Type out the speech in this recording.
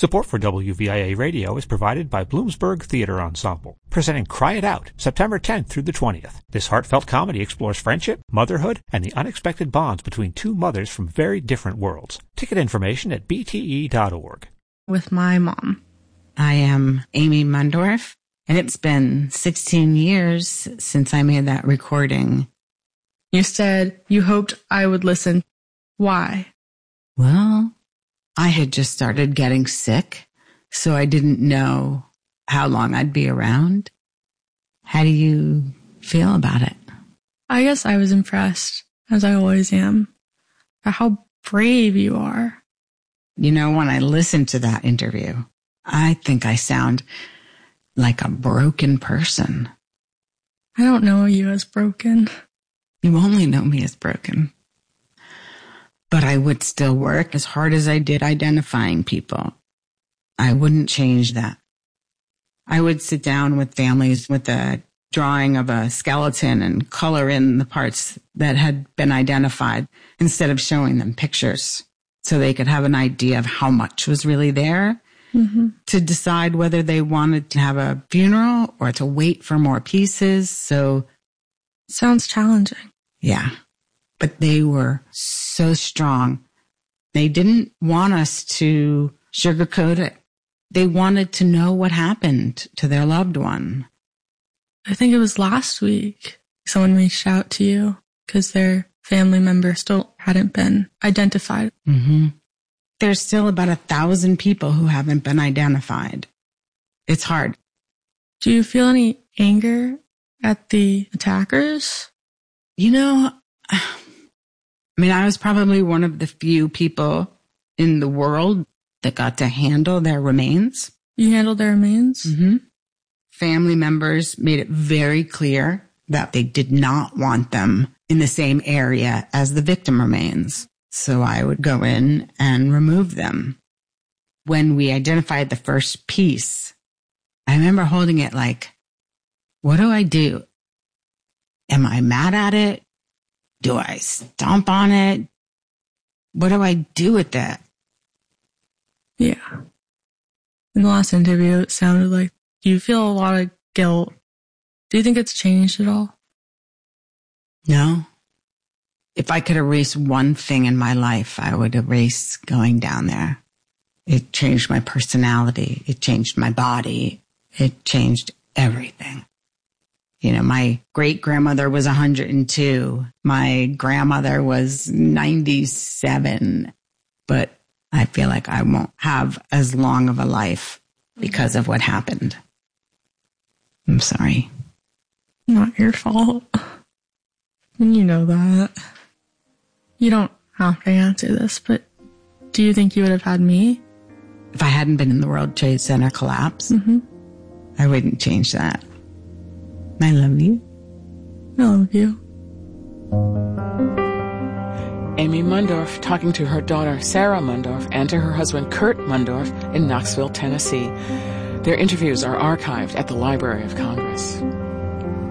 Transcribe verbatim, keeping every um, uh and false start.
Support for W V I A Radio is provided by Bloomsburg Theater Ensemble, presenting Cry It Out, September tenth through the twentieth. This heartfelt comedy explores friendship, motherhood, and the unexpected bonds between two mothers from very different worlds. Ticket information at b t e dot org. With my mom. I am Amy Mundorf, and it's been sixteen years since I made that recording. You said you hoped I would listen. Why? Well, I had just started getting sick, so I didn't know how long I'd be around. How do you feel about it? I guess I was impressed, as I always am, by how brave you are. You know, when I listened to that interview, I think I sound like a broken person. I don't know you as broken. You only know me as broken. But I would still work as hard as I did identifying people. I wouldn't change that. I would sit down with families with a drawing of a skeleton and color in the parts that had been identified instead of showing them pictures so they could have an idea of how much was really there mm-hmm. to decide whether they wanted to have a funeral or to wait for more pieces. So, sounds challenging. Yeah. But they were so strong. They didn't want us to sugarcoat it. They wanted to know what happened to their loved one. I think it was last week someone reached out to you because their family member still hadn't been identified. Mm-hmm. There's still about a thousand people who haven't been identified. It's hard. Do you feel any anger at the attackers? You know, I mean, I was probably one of the few people in the world that got to handle their remains. You handled their remains? Mm-hmm. Family members made it very clear that they did not want them in the same area as the victim remains. So I would go in and remove them. When we identified the first piece, I remember holding it like, what do I do? Am I mad at it? Do I stomp on it? What do I do with that? Yeah. In the last interview, it sounded like you feel a lot of guilt. Do you think it's changed at all? No. If I could erase one thing in my life, I would erase going down there. It changed my personality. It changed my body. It changed everything. You know, my great-grandmother was one hundred two. My grandmother was ninety-seven. But I feel like I won't have as long of a life because of what happened. I'm sorry. Not your fault. You know that. You don't have to answer this, but do you think you would have had me? If I hadn't been in the World Trade Center collapse, mm-hmm. I wouldn't change that. I love you. I love you. Amy Mundorf talking to her daughter, Sarah Mundorf, and to her husband, Kurt Mundorf, in Knoxville, Tennessee. Their interviews are archived at the Library of Congress.